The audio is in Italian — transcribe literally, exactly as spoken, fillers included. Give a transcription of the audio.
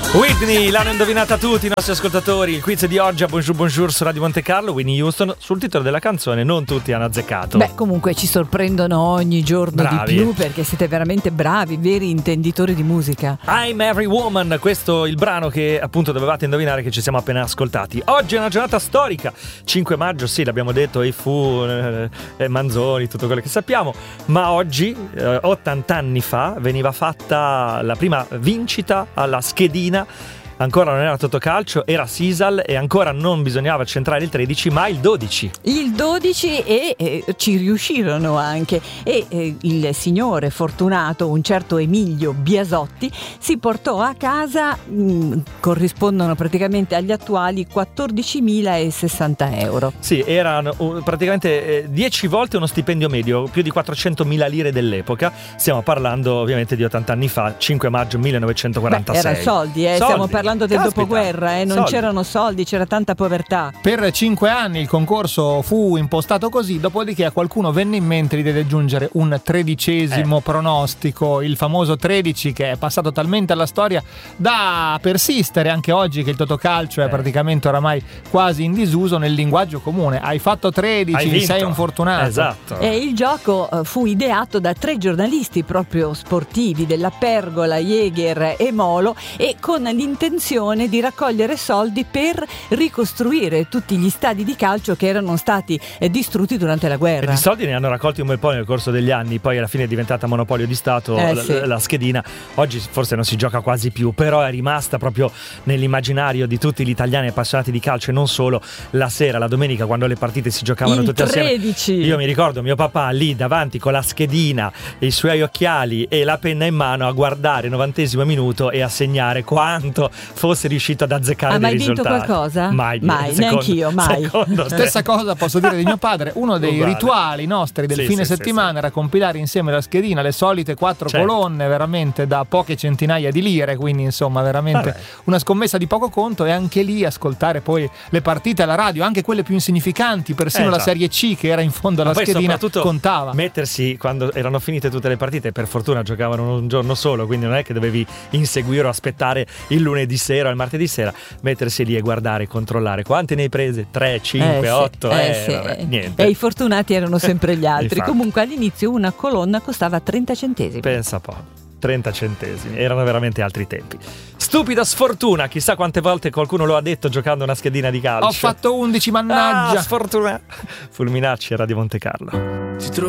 Whitney, l'hanno indovinata tutti i nostri ascoltatori. Il quiz di oggi a Bonjour Bonjour su Radio Monte Carlo. Whitney Houston, sul titolo della canzone non tutti hanno azzeccato. Beh, comunque ci sorprendono ogni giorno Bravi. di più, perché siete veramente bravi, veri intenditori di musica. I'm Every Woman, questo il brano che appunto dovevate indovinare, che ci siamo appena ascoltati. Oggi è una giornata storica, cinque maggio, sì, l'abbiamo detto, i fu, eh, eh, Manzoni, tutto quello che sappiamo, ma oggi, eh, ottanta anni fa, veniva fatta la prima vincita alla schedina. Ancora non era Totocalcio, era Sisal, e ancora non bisognava centrare il tredici ma il dodici. Il dodici e eh, ci riuscirono anche, e eh, il signore fortunato, un certo Emilio Biasotti, si portò a casa, mh, corrispondono praticamente agli attuali quattordicimilasessanta euro. Sì, erano uh, praticamente eh, dieci volte uno stipendio medio, più di quattrocentomila lire dell'epoca. Stiamo parlando ovviamente di ottanta anni fa, cinque maggio millenovecentoquarantasei. Beh, erano soldi, eh, soldi. stiamo parlando del Caspita, dopoguerra, eh, non soldi. c'erano soldi, c'era tanta povertà. Per cinque anni il concorso fu impostato così, dopodiché a qualcuno venne in mente l'idea di aggiungere un tredicesimo Eh. pronostico, il famoso tredici, che è passato talmente alla storia da persistere anche oggi, che il Totocalcio è Eh. praticamente oramai quasi in disuso nel linguaggio comune. Hai fatto tredici, Hai vinto. sei un fortunato. Esatto. E il gioco eh, fu ideato da tre giornalisti proprio sportivi della Pergola, Jäger e Molo, e con l'intenzione di raccogliere soldi per ricostruire tutti gli stadi di calcio che erano stati eh, distrutti durante la E guerra. di soldi ne hanno raccolti un bel po' nel corso degli anni, poi alla fine è diventata monopolio di Stato Eh, la, sì. la schedina. Oggi forse non si gioca quasi più, però è rimasta proprio nell'immaginario di tutti gli italiani appassionati di calcio, e non solo. La sera, la domenica, quando le partite si giocavano Il tutte assieme, tredici. io mi ricordo mio papà lì davanti con la schedina, i suoi occhiali e la penna in mano a guardare il novantesimo minuto e a segnare quanto fosse riuscito ad azzeccare Ha dei mai vinto risultati. qualcosa? Mai, Mai, secondo- neanch'io, mai. secondo me. Stessa cosa posso dire di mio padre. Uno dei Uguale. rituali nostri del Sì, fine sì, settimana sì, era compilare insieme la schedina, le solite quattro Certo. colonne, veramente da poche centinaia di lire, quindi insomma veramente Vabbè. una scommessa di poco conto, e anche lì ascoltare poi le partite alla radio, anche quelle più insignificanti, persino Eh, la già. Serie C che era in fondo alla Ma poi schedina soprattutto contava. mettersi quando erano finite tutte le partite, per fortuna giocavano un giorno solo, quindi non è che dovevi inseguire o aspettare il lunedì sera o il martedì sera, mettersi lì e guardare, controllare quante ne hai prese, tre, cinque, Eh, sì, otto, eh, eh, sì. vabbè, niente. E i fortunati erano sempre gli altri. Infatti. Comunque all'inizio una colonna costava trenta centesimi. Pensa un po', trenta centesimi, erano veramente altri tempi. Stupida sfortuna, chissà quante volte qualcuno lo ha detto giocando una schedina di calcio. Ho fatto undici, mannaggia. Ah, sfortuna. Fulminacci, Radio Monte Carlo. Si trova